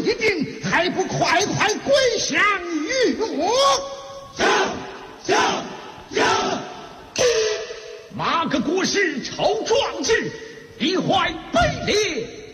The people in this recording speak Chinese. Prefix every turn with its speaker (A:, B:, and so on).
A: 必定，还不快快归降于我？
B: 降！马个国师仇壮志，一怀卑劣，